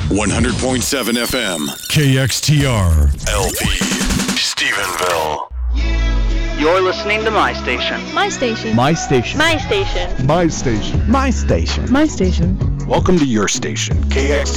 100.7 FM, KXTR, LP, Stephenville. You're listening to My Station. My station. My station. My station. My station. My station. My station. Welcome to your station, KXTR.